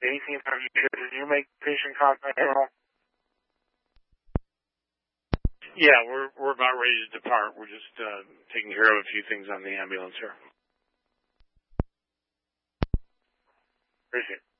Anything of you should, did you make patient contact at all? Yeah, we're about ready to depart. We're just taking care of a few things on the ambulance here. Appreciate it.